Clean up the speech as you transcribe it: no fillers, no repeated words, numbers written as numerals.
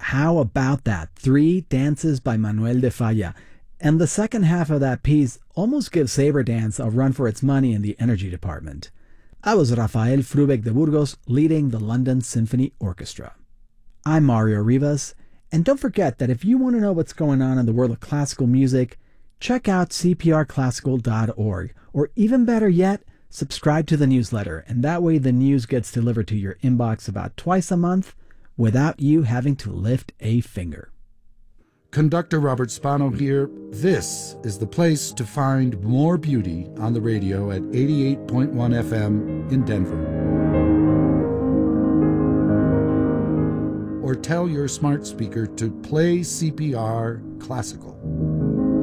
How about that? 3 dances by Manuel de Falla. And the second half of that piece almost gives Saber Dance a run for its money in the energy department. I was Rafael Frubeck de Burgos leading the London Symphony Orchestra. I'm Mario Rivas, and don't forget that if you want to know what's going on in the world of classical music, check out cprclassical.org, or even better yet, subscribe to the newsletter, and that way the news gets delivered to your inbox about twice a month without you having to lift a finger. Conductor Robert Spano here. This is the place to find more beauty on the radio at 88.1 FM in Denver. Or tell your smart speaker to play CPR Classical.